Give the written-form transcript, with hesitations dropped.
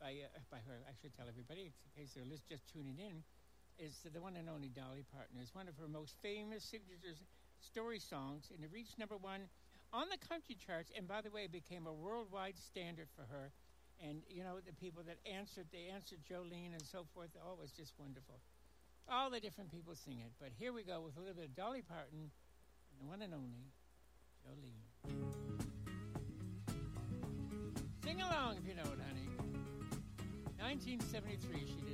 by her, I should tell everybody, in case they're just tuning in, is the one and only Dolly Parton. Is one of her most famous signature story songs, and it reached number one on the country charts, and by the way, became a worldwide standard for her. And, you know, the people that answered, they answered Jolene and so forth. Oh, it was just wonderful. All the different people sing it. But here we go with a little bit of Dolly Parton, and the one and only Jolene. Sing along if you know it, honey. 1973 she did.